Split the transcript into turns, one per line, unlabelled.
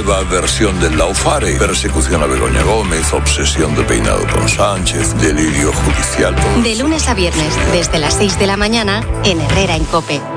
nueva versión del Laufare, persecución a Begoña Gómez, obsesión de peinado con Sánchez, delirio judicial.
De lunes a viernes, desde las 6 de la mañana, en Herrera en COPE.